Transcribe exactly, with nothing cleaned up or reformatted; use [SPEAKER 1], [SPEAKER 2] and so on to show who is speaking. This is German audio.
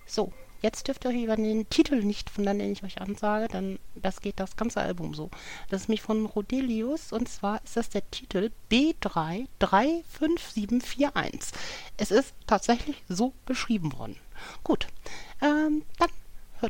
[SPEAKER 1] So, jetzt dürft ihr euch über den Titel nicht wundern, den ich euch ansage, denn das geht das ganze Album so. Das ist nämlich von Rodelius und zwar ist das der Titel B drei drei fünf sieben vier eins. Es ist tatsächlich so beschrieben worden. Gut, ähm, dann